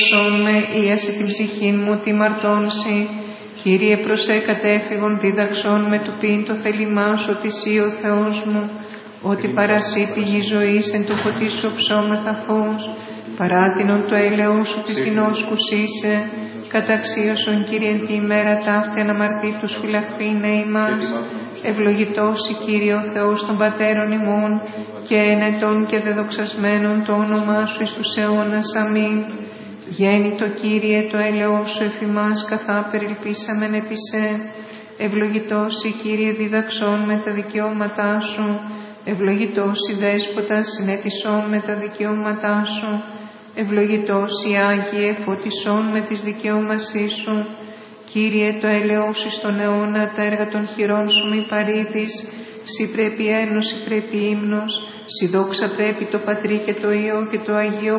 σώσον με, ίασε την ψυχήν μου τη μαρτώνση. Κύριε προσέ κατέφυγον δίδαξον με του πίν το θέλημά σου ότι σύ ο Θεός μου, ότι παρασύ τη γη ζωής εν του φωτίσου ψώμεθα φως, παράτινον το έλεος σου της γινώσκους είσαι, καταξίωσον Κύριε τη ημέρα ταύτη αναμαρτήτους φυλαχθήνε ημάς. Ευλογητός η Κύριε ο Θεός των πατέρων ημών και ενετών και δεδοξασμένων το όνομά σου εις τους αιώνας. Αμήν. Γέννητο Κύριε το έλεος σου εφ' ημάς καθά περιλπίσαμεν επί σε. Ευλογητός η Κύριε διδαξών με τα δικαιώματά σου. Ευλογητός η Δέσποτα συνέτησόν με τα δικαιώματά σου. Ευλογητός η Άγιε φωτισόν με τις δικαιώμασή σου. Κύριε το έλεος εις τον αιώνα τα έργα των χειρών σου μη παρήδεις. Συ πρέπει ένος, συ πρέπει ύμνος, συ δόξα πρέπει το Πατρί και το Υιό και το Αγίο